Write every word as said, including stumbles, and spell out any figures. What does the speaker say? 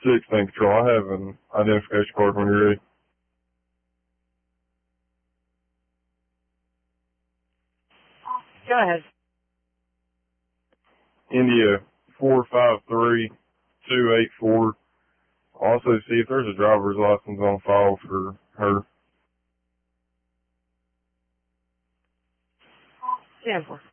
sixteen Control. I have an identification card when you're ready. Go ahead. India four five three two eight four. Also see if there's a driver's license on file for her. ten four.